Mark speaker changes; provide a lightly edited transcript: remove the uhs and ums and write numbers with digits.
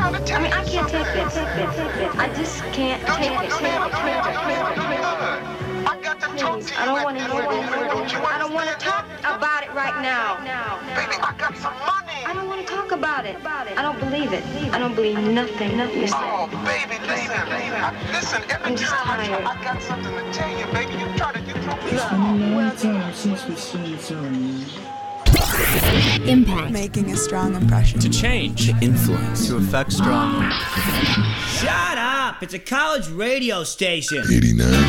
Speaker 1: I mean, I can't take this. I just can't take it. Please, I don't want to hear this. I don't want to talk about it right now.
Speaker 2: Baby, I got some money.
Speaker 1: I don't want to talk about it. I don't believe it. I don't believe nothing you say.
Speaker 2: Oh, baby, listen. Every time I got something to tell you, baby. You try to throw me off.
Speaker 3: Long time since we started telling you.
Speaker 4: Impact.
Speaker 5: Making a strong impression.
Speaker 6: To change.
Speaker 7: To influence.
Speaker 6: To affect strongly.
Speaker 8: Shut up! It's a college radio station.
Speaker 9: 89.